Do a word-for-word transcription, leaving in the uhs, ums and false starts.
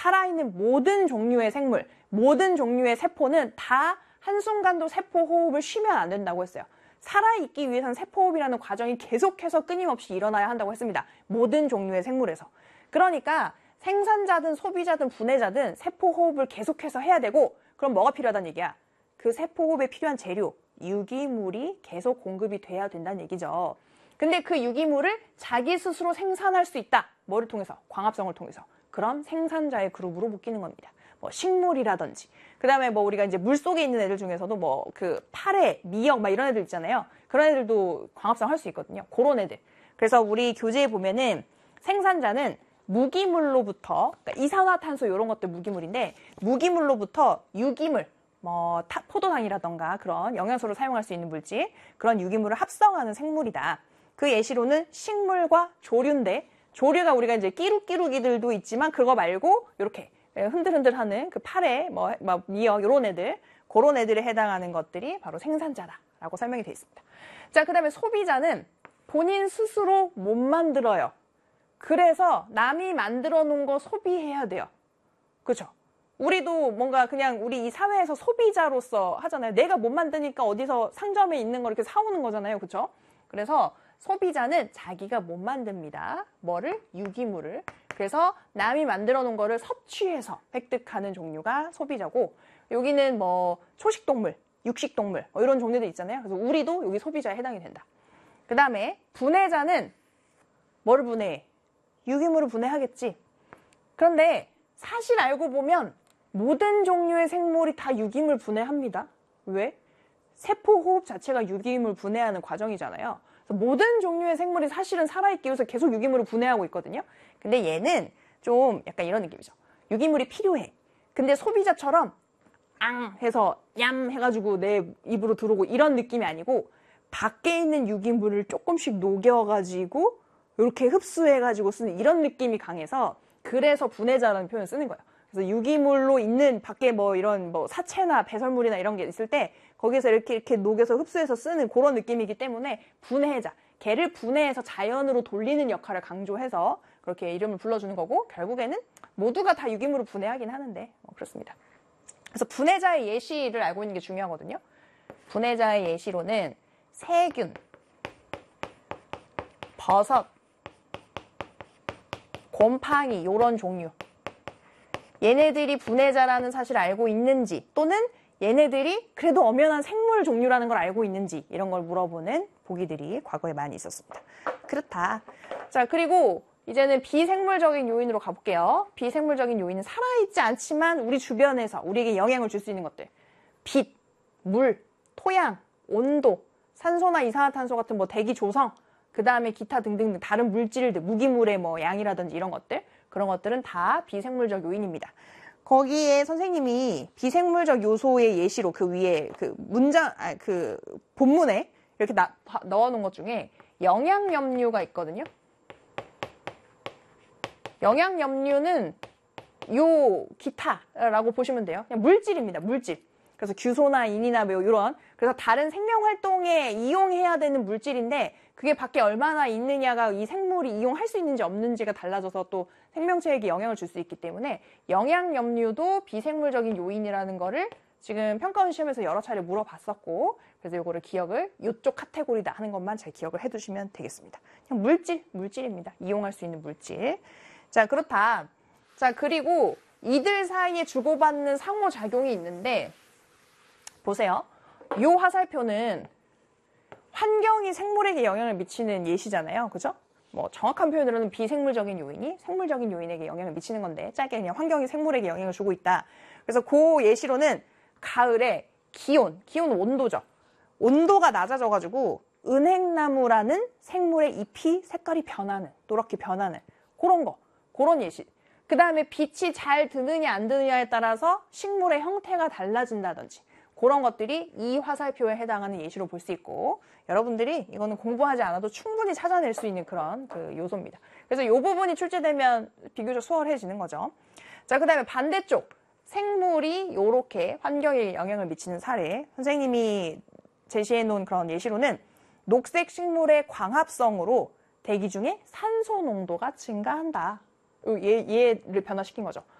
살아있는 모든 종류의 생물, 모든 종류의 세포는 다 한순간도 세포 호흡을 쉬면 안 된다고 했어요. 살아있기 위해서는 세포 호흡이라는 과정이 계속해서 끊임없이 일어나야 한다고 했습니다. 모든 종류의 생물에서. 그러니까 생산자든 소비자든 분해자든 세포 호흡을 계속해서 해야 되고, 그럼 뭐가 필요하다는 얘기야? 그 세포 호흡에 필요한 재료, 유기물이 계속 공급이 돼야 된다는 얘기죠. 근데 그 유기물을 자기 스스로 생산할 수 있다. 뭐를 통해서? 광합성을 통해서. 그럼 생산자의 그룹으로 묶이는 겁니다. 뭐 식물이라든지, 그 다음에 뭐 우리가 이제 물 속에 있는 애들 중에서도 뭐 그 파래, 미역 막 이런 애들 있잖아요. 그런 애들도 광합성 할 수 있거든요. 그런 애들. 그래서 우리 교재에 보면은 생산자는 무기물로부터, 그러니까 이산화탄소 이런 것들 무기물인데, 무기물로부터 유기물, 뭐 타, 포도당이라던가 그런 영양소를 사용할 수 있는 물질, 그런 유기물을 합성하는 생물이다. 그 예시로는 식물과 조류인데, 조류가 우리가 이제 끼룩끼룩이들도 있지만 그거 말고 이렇게 흔들흔들하는 그 파래, 뭐, 뭐 미역 이런 애들, 그런 애들에 해당하는 것들이 바로 생산자다라고 설명이 되어 있습니다. 자, 그 다음에 소비자는 본인 스스로 못 만들어요. 그래서 남이 만들어 놓은 거 소비해야 돼요. 그렇죠? 우리도 뭔가 그냥 우리 이 사회에서 소비자로서 하잖아요. 내가 못 만드니까 어디서 상점에 있는 거 이렇게 사오는 거잖아요. 그렇죠? 그래서 소비자는 자기가 못 만듭니다. 뭐를? 유기물을. 그래서 남이 만들어 놓은 거를 섭취해서 획득하는 종류가 소비자고, 여기는 뭐 초식동물, 육식동물 뭐 이런 종류들 있잖아요. 그래서 우리도 여기 소비자에 해당이 된다. 그 다음에 분해자는 뭐를 분해해? 유기물을 분해하겠지. 그런데 사실 알고 보면 모든 종류의 생물이 다 유기물 분해합니다. 왜? 세포 호흡 자체가 유기물 분해하는 과정이잖아요. 그래서 모든 종류의 생물이 사실은 살아있기 위해서 계속 유기물을 분해하고 있거든요. 근데 얘는 좀 약간 이런 느낌이죠. 유기물이 필요해. 근데 소비자처럼 앙 해서 얌 해가지고 내 입으로 들어오고 이런 느낌이 아니고, 밖에 있는 유기물을 조금씩 녹여가지고 이렇게 흡수해가지고 쓰는 이런 느낌이 강해서, 그래서 분해자라는 표현을 쓰는 거예요. 그래서 유기물로 있는 밖에 뭐 이런 뭐 사체나 배설물이나 이런 게 있을 때 거기서 이렇게 이렇게 녹여서 흡수해서 쓰는 그런 느낌이기 때문에 분해자, 걔를 분해해서 자연으로 돌리는 역할을 강조해서 그렇게 이름을 불러주는 거고, 결국에는 모두가 다 유기물을 분해하긴 하는데 뭐 그렇습니다. 그래서 분해자의 예시를 알고 있는 게 중요하거든요. 분해자의 예시로는 세균, 버섯, 곰팡이 이런 종류, 얘네들이 분해자라는 사실을 알고 있는지, 또는 얘네들이 그래도 엄연한 생물 종류라는 걸 알고 있는지, 이런 걸 물어보는 보기들이 과거에 많이 있었습니다. 그렇다. 자, 그리고 이제는 비생물적인 요인으로 가볼게요. 비생물적인 요인은 살아있지 않지만 우리 주변에서 우리에게 영향을 줄 수 있는 것들. 빛, 물, 토양, 온도, 산소나 이산화탄소 같은 뭐 대기 조성, 그 다음에 기타 등등 다른 물질들, 무기물의 뭐 양이라든지 이런 것들, 그런 것들은 다 비생물적 요인입니다. 거기에 선생님이 비생물적 요소의 예시로 그 위에 그 문장, 아, 그 본문에 이렇게 나, 넣어놓은 것 중에 영양염류가 있거든요. 영양염류는 요 기타라고 보시면 돼요. 그냥 물질입니다. 물질. 그래서 규소나 인이나 뭐 이런, 그래서 다른 생명활동에 이용해야 되는 물질인데 그게 밖에 얼마나 있느냐가 이 생물이 이용할 수 있는지 없는지가 달라져서 또 생명체에게 영향을 줄 수 있기 때문에 영양염류도 비생물적인 요인이라는 거를 지금 평가원 시험에서 여러 차례 물어봤었고, 그래서 이거를 기억을 이쪽 카테고리다 하는 것만 잘 기억을 해두시면 되겠습니다. 그냥 물질, 물질입니다. 이용할 수 있는 물질. 자, 그렇다. 자, 그리고 이들 사이에 주고받는 상호작용이 있는데, 보세요. 이 화살표는 환경이 생물에게 영향을 미치는 예시잖아요. 그죠? 뭐 정확한 표현으로는 비생물적인 요인이 생물적인 요인에게 영향을 미치는 건데, 짧게 그냥 환경이 생물에게 영향을 주고 있다. 그래서 그 예시로는 가을에 기온, 기온 온도죠. 온도가 낮아져가지고 은행나무라는 생물의 잎이 색깔이 변하는, 노랗게 변하는 그런 거, 그런 예시. 그 다음에 빛이 잘 드느냐 안 드느냐에 따라서 식물의 형태가 달라진다든지, 그런 것들이 이 화살표에 해당하는 예시로 볼 수 있고, 여러분들이 이거는 공부하지 않아도 충분히 찾아낼 수 있는 그런 그 요소입니다. 그래서 이 부분이 출제되면 비교적 수월해지는 거죠. 자, 그 다음에 반대쪽. 생물이 이렇게 환경에 영향을 미치는 사례. 선생님이 제시해 놓은 그런 예시로는 녹색 식물의 광합성으로 대기 중에 산소 농도가 증가한다. 얘, 얘를 변화시킨 거죠.